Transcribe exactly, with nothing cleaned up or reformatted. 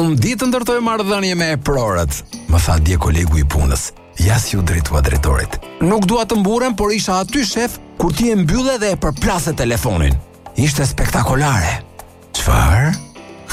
Unë di të ndërtoj marrëdhënie me prorët, më tha dje kolegu i punës. Ja si u drejtua drejtorit. Nuk dua të mburem, por isha aty shef kur ti e mbylle dhe e përplase telefonin. Ishte spektakolare. Çfarë?